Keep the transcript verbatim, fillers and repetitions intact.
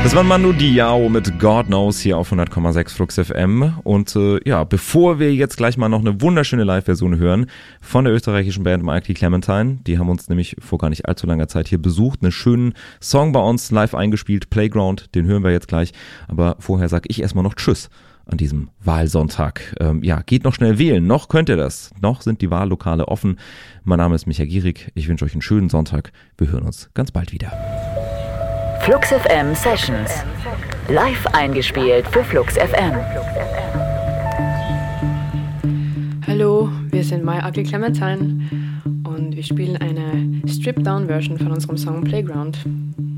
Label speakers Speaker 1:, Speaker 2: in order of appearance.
Speaker 1: Das war Manu Diao mit God Knows hier auf hundert Komma sechs Flux F M. Und äh, ja, bevor wir jetzt gleich mal noch eine wunderschöne Live-Version hören von der österreichischen Band Mighty Clementine, die haben uns nämlich vor gar nicht allzu langer Zeit hier besucht, einen schönen Song bei uns live eingespielt, Playground, den hören wir jetzt gleich. Aber vorher sage ich erstmal noch Tschüss an diesem Wahlsonntag. Ähm, ja, geht noch schnell wählen, noch könnt ihr das. Noch sind die Wahllokale offen. Mein Name ist Micha Gierig, ich wünsche euch einen schönen Sonntag. Wir hören uns ganz bald wieder.
Speaker 2: Flux F M Sessions. Live eingespielt für Flux F M.
Speaker 3: Hallo, wir sind My Ugly Clementine und wir spielen eine Stripped-Down-Version von unserem Song Playground.